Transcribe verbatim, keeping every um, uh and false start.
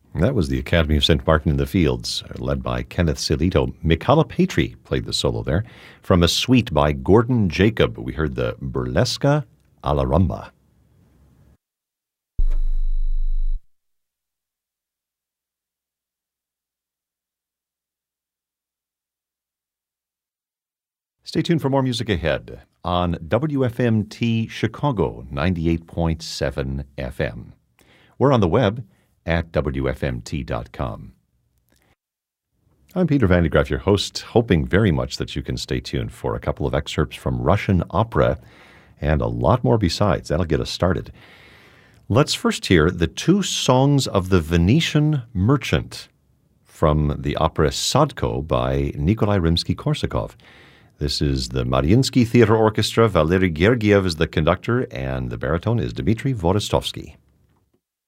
That was the Academy of Saint Martin in the Fields, led by Kenneth Silito. Michala Patry played the solo there. From a suite by Gordon Jacob, we heard the Burlesca a la Rumba. Stay tuned for more music ahead on W F M T Chicago ninety-eight point seven F M. We're on the web at W F M T dot com. I'm Peter Van de Graaff, your host, hoping very much that you can stay tuned for a couple of excerpts from Russian opera and a lot more besides. That'll get us started. Let's first hear the two songs of the Venetian Merchant from the opera Sadko by Nikolai Rimsky-Korsakov. This is the Mariinsky Theater Orchestra. Valery Gergiev is the conductor, and the baritone is Dmitry Vorostovsky.